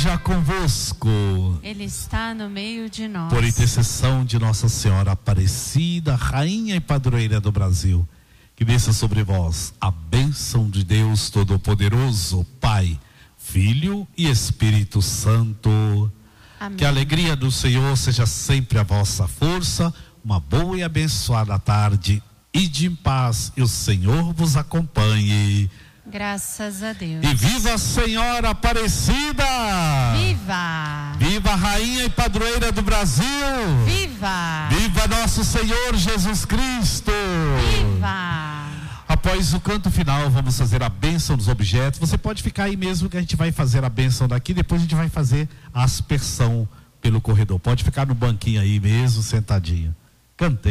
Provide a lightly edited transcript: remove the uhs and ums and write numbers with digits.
esteja convosco. Ele está no meio de nós. Por intercessão de Nossa Senhora Aparecida, Rainha e Padroeira do Brasil, que desça sobre vós a bênção de Deus Todo-Poderoso, Pai, Filho e Espírito Santo. Amém. Que a alegria do Senhor seja sempre a vossa força. Uma boa e abençoada tarde. Ide em paz e o Senhor vos acompanhe. Graças a Deus. E viva a Senhora Aparecida! Viva! Viva a Rainha e Padroeira do Brasil! Viva! Viva nosso Senhor Jesus Cristo! Viva! Após o canto final, vamos fazer a bênção dos objetos. Você pode ficar aí mesmo que a gente vai fazer a bênção daqui. Depois a gente vai fazer a aspersão pelo corredor. Pode ficar no banquinho aí mesmo, sentadinho. Cantei.